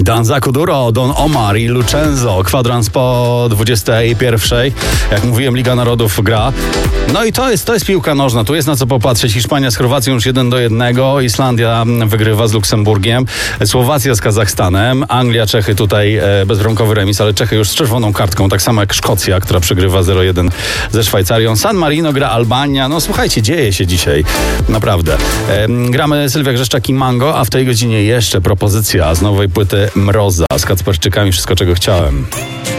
Danza Kuduro, Don Omar i Lucenzo. Kwadrans po 21. Jak mówiłem, Liga Narodów gra. No i to jest piłka nożna. Tu jest na co popatrzeć. Hiszpania z Chorwacją już 1-1. Islandia wygrywa z Luksemburgiem. Słowacja z Kazachstanem. Anglia, Czechy tutaj bezbramkowy remis, ale Czechy już z czerwoną kartką. Tak samo jak Szkocja, która przegrywa 0-1 ze Szwajcarią. San Marino gra Albania. No słuchajcie, dzieje się dzisiaj. Naprawdę. Gramy Sylwia Grzeszczak i Mango, a w tej godzinie jeszcze propozycja z nowej płyty Mroza z Kacperczykami. Wszystko, czego chciałem.